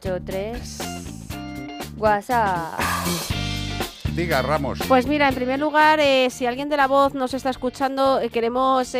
3. WhatsApp. Diga, Ramos. Pues mira, en primer lugar, si alguien de La Voz nos está escuchando, queremos,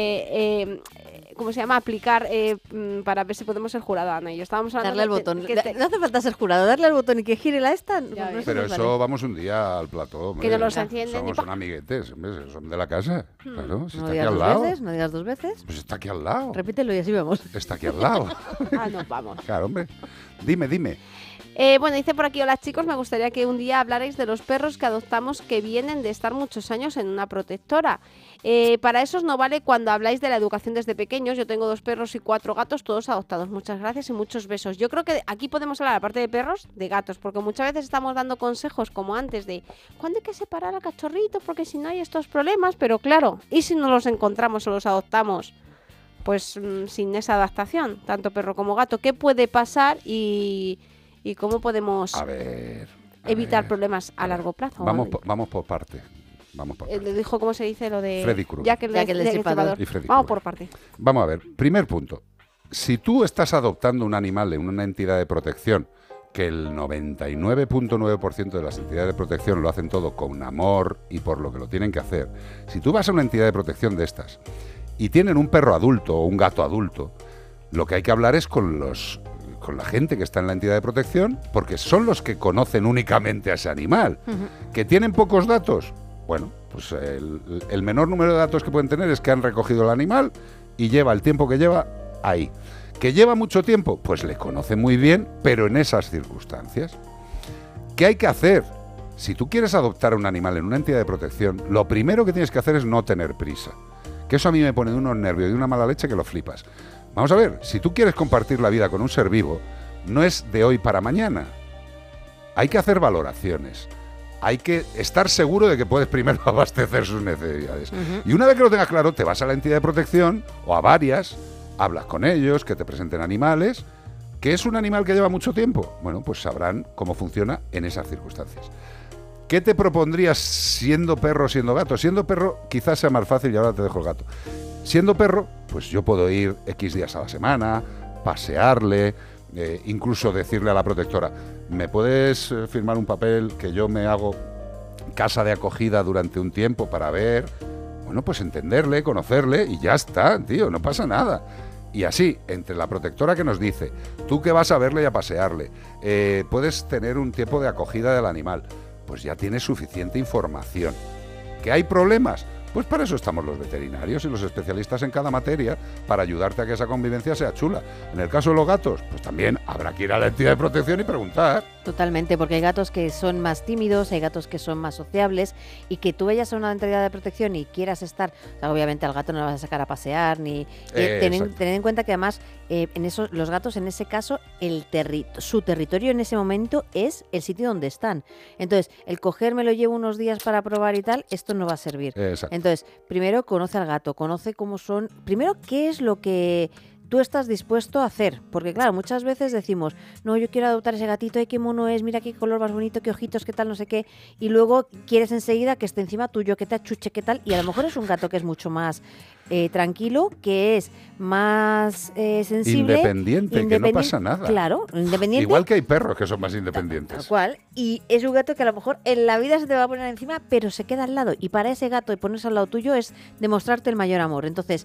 ¿cómo se llama? Aplicar para ver si podemos ser jurado, Ana. Y yo estábamos hablando Darle al botón. No hace falta ser jurado, darle al botón y que gire la esta. Ya ves. Pero eso vamos un día al plató. Que nos los encienden. Somos unos amiguetes, hombre, son de la casa. Claro, si No está aquí digas al dos lado. veces, no digas 2 veces. Pues está aquí al lado. Repítelo y así vemos. Está aquí al lado. Ah, no, vamos. Claro, hombre. Dime. Bueno, dice por aquí, hola chicos, me gustaría que un día hablarais de los perros que adoptamos que vienen de estar muchos años en una protectora. Para esos no vale cuando habláis de la educación desde pequeños. Yo tengo 2 perros y 4 gatos, todos adoptados. Muchas gracias y muchos besos. Yo creo que aquí podemos hablar, aparte de perros, de gatos, porque muchas veces estamos dando consejos como antes de ¿cuándo hay que separar al cachorrito? Porque si no hay estos problemas, pero claro, ¿y si no los encontramos o los adoptamos? Pues sin esa adaptación, tanto perro como gato, ¿qué puede pasar y cómo podemos evitar problemas a largo plazo? Vamos por parte. Le dijo, ¿cómo se dice lo de Freddy Krueger. Jack el Destripador? Y Freddy Vamos Krueger. por parte. Vamos a ver, primer punto. Si tú estás adoptando un animal en una entidad de protección, que el 99.9% de las entidades de protección lo hacen todo con amor y por lo que lo tienen que hacer, si tú vas a una entidad de protección de estas y tienen un perro adulto o un gato adulto, lo que hay que hablar es con la gente que está en la entidad de protección, porque son los que conocen únicamente a ese animal. ¿Que tienen pocos datos? Bueno, pues el menor número de datos que pueden tener es que han recogido el animal y lleva el tiempo que lleva ahí. ¿Que lleva mucho tiempo? Pues le conoce muy bien, pero en esas circunstancias. ¿Qué hay que hacer? Si tú quieres adoptar a un animal en una entidad de protección, lo primero que tienes que hacer es no tener prisa. Que eso a mí me pone de unos nervios y de una mala leche que lo flipas. Vamos a ver, si tú quieres compartir la vida con un ser vivo, no es de hoy para mañana. Hay que hacer valoraciones. Hay que estar seguro de que puedes primero abastecer sus necesidades. Y una vez que lo tengas claro, te vas a la entidad de protección o a varias, hablas con ellos, que te presenten animales. ¿Qué es un animal que lleva mucho tiempo? Bueno, pues sabrán cómo funciona en esas circunstancias. ¿Qué te propondrías siendo perro o siendo gato? Siendo perro quizás sea más fácil y ahora te dejo el gato. Siendo perro, pues yo puedo ir X días a la semana, pasearle, incluso decirle a la protectora, ¿me puedes firmar un papel que yo me hago casa de acogida durante un tiempo para ver? Bueno, pues entenderle, conocerle y ya está, tío, no pasa nada. Y así, entre la protectora que nos dice, tú que vas a verle y a pasearle, puedes tener un tiempo de acogida del animal, pues ya tienes suficiente información. ¿Que hay problemas? Pues para eso estamos los veterinarios y los especialistas en cada materia, para ayudarte a que esa convivencia sea chula. En el caso de los gatos, pues también habrá que ir a la entidad de protección y preguntar. Totalmente, porque hay gatos que son más tímidos, hay gatos que son más sociables, y que tú vayas a una entidad de protección y quieras estar, o sea, obviamente al gato no lo vas a sacar a pasear, ni tened en cuenta que además los gatos en ese caso, su territorio en ese momento es el sitio donde están. Entonces, el coger me lo llevo unos días para probar y tal, esto no va a servir. Exacto. Entonces, primero conoce al gato, conoce cómo son, primero qué es lo que tú estás dispuesto a hacer, porque claro, muchas veces decimos, no, yo quiero adoptar ese gatito, qué mono es, mira qué color más bonito, qué ojitos, qué tal, no sé qué, y luego quieres enseguida que esté encima tuyo, que te achuche, qué tal, y a lo mejor es un gato que es mucho más tranquilo, que es más sensible. Independiente, que no pasa nada. Claro, independiente. Igual que hay perros que son más independientes. Tal cual, y es un gato que a lo mejor en la vida se te va a poner encima, pero se queda al lado, y para ese gato y ponerse al lado tuyo es demostrarte el mayor amor. Entonces,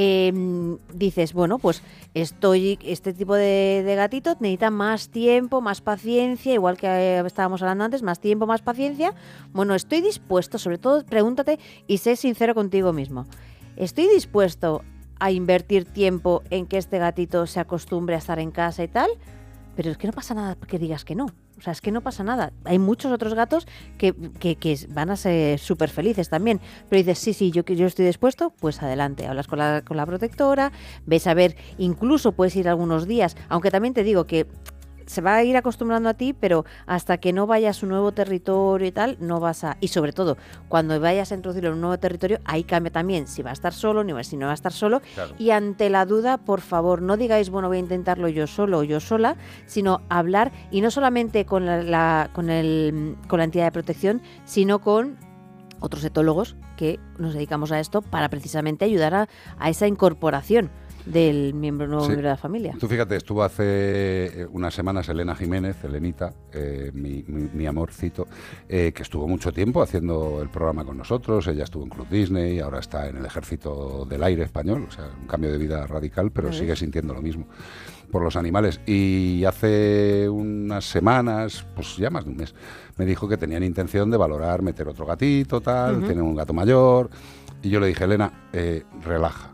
dices, bueno, pues este tipo de gatito necesita más tiempo, más paciencia, igual que estábamos hablando antes, más tiempo, más paciencia. Bueno, estoy dispuesto, sobre todo pregúntate y sé sincero contigo mismo. ¿Estoy dispuesto a invertir tiempo en que este gatito se acostumbre a estar en casa y tal? Pero es que no pasa nada que digas que no. O sea, es que no pasa nada. Hay muchos otros gatos que van a ser súper felices también. Pero dices, sí, yo estoy dispuesto, pues adelante. Hablas con la protectora, ves a ver, incluso puedes ir algunos días. Aunque también te digo que se va a ir acostumbrando a ti, pero hasta que no vayas a su nuevo territorio y tal, no vas a... Y sobre todo, cuando vayas a introducirlo en un nuevo territorio, ahí cambia también si va a estar solo, ni si no va a estar solo. Claro. Y ante la duda, por favor, no digáis, bueno, voy a intentarlo yo solo o yo sola, sino hablar, y no solamente con la entidad de protección, sino con otros etólogos que nos dedicamos a esto para precisamente ayudar a esa incorporación. del nuevo Sí. miembro de la familia. Tú fíjate, estuvo hace unas semanas Elena Jiménez, Elenita, mi amorcito, que estuvo mucho tiempo haciendo el programa con nosotros. Ella estuvo en Club Disney, ahora está en el Ejército del Aire español, o sea, un cambio de vida radical, pero sigue sintiendo lo mismo por los animales. Y hace unas semanas, pues ya más de un mes, me dijo que tenían intención de valorar meter otro gatito, tal, tienen un gato mayor. Y yo le dije, Elena, relaja.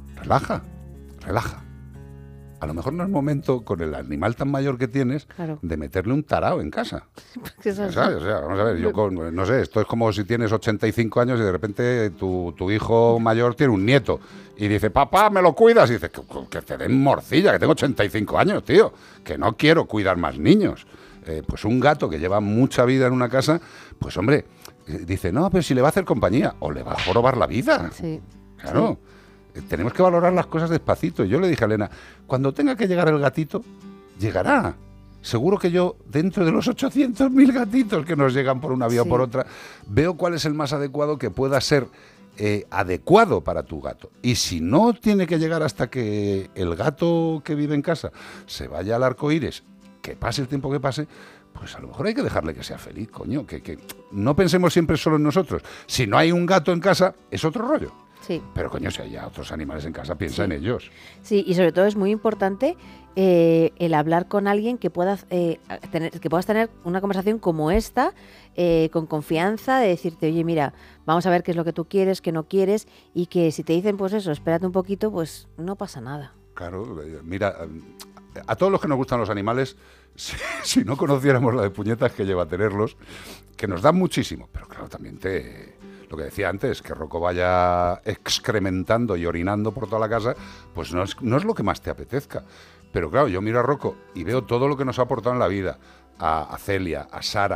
A lo mejor no es momento, con el animal tan mayor que tienes, Claro. de meterle un tarao en casa. Que eso es- ¿Sabes? O sea, vamos a ver, no sé, esto es como si tienes 85 años y de repente tu hijo mayor tiene un nieto y dice, papá, ¿me lo cuidas? Y dices, que te den morcilla, que tengo 85 años, tío, que no quiero cuidar más niños. Pues un gato que lleva mucha vida en una casa, pues hombre, dice, no, pero si le va a hacer compañía, o le va a jorobar la vida. Sí. Claro. Tenemos que valorar las cosas despacito. Yo le dije a Elena, cuando tenga que llegar el gatito, llegará. Seguro que yo, dentro de los 800.000 gatitos que nos llegan por una vía o Sí. por otra, veo cuál es el más adecuado que pueda ser adecuado para tu gato. Y si no tiene que llegar hasta que el gato que vive en casa se vaya al arco iris, que pase el tiempo que pase, pues a lo mejor hay que dejarle que sea feliz, coño. Que no pensemos siempre solo en nosotros. Si no hay un gato en casa, es otro rollo. Sí. Pero coño, si hay otros animales en casa, piensa en ellos. Sí, y sobre todo es muy importante el hablar con alguien que puedas tener una conversación como esta, con confianza, de decirte, oye, mira, vamos a ver qué es lo que tú quieres, qué no quieres, y que si te dicen, pues eso, espérate un poquito, pues no pasa nada. Claro, mira, a todos los que nos gustan los animales, si no conociéramos la de puñetas que lleva a tenerlos, que nos dan muchísimo, pero claro, también lo que decía antes, que Rocco vaya excrementando y orinando por toda la casa, pues no es lo que más te apetezca. Pero claro, yo miro a Rocco y veo todo lo que nos ha aportado en la vida, a Celia, a Sara,